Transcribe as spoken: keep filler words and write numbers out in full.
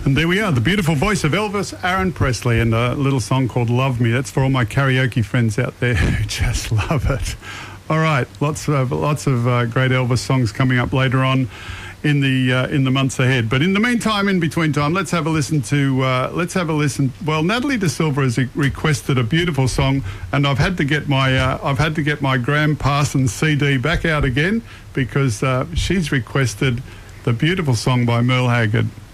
And there we are, the beautiful voice of Elvis Aaron Presley and a little song called Love Me. That's for all my karaoke friends out there who just love it. All right, lots of lots of uh, great Elvis songs coming up later on in the uh, in the months ahead. But in the meantime, in between time, let's have a listen to uh, let's have a listen. Well, Natalie De Silva has requested a beautiful song, and I've had to get my uh, I've had to get my Graham Parsons C D back out again because uh, she's requested the beautiful song by Merle Haggard.